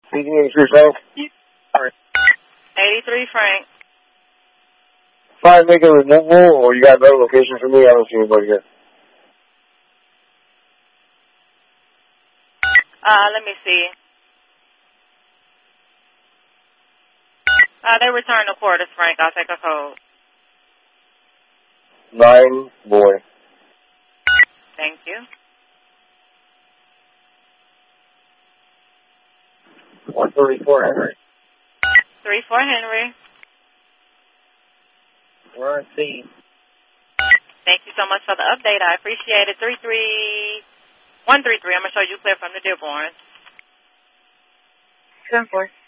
Speaking 83 Frank. 83 Frank. Try and make a removal, or you got a better location for me? I don't see anybody here. Let me see. They return the quarters, Frank. I'll take a code. 9, boy. Thank you. 134 Henry. 34 Henry. We're on scene. Thank you so much for the update. I appreciate it. 133. I'm going to show you clear from the Dearborn. 10-4.